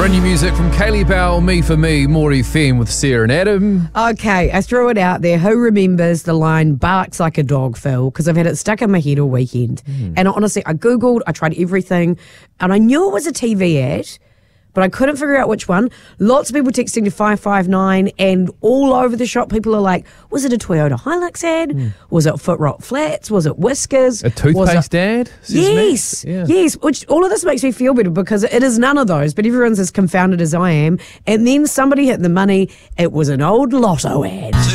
Brand new music from Kaylee Bell, Me For Me, Maury Femme with Sarah and Adam. Okay, I threw it out there. Who remembers the line "barks like a dog," Phil? Because I've had it stuck in my head all weekend. And honestly, I Googled, I tried everything, and I knew it was a TV ad, but I couldn't figure out which one. Lots of people texting to 559, and all over the shop, people are like, was it a Toyota Hilux ad? Was it Footrot Flats? Was it Whiskers? A toothpaste ad? Yes, yes. Which all of this makes me feel better because it is none of those, but everyone's as confounded as I am. And then somebody hit the money. It was an old Lotto ad.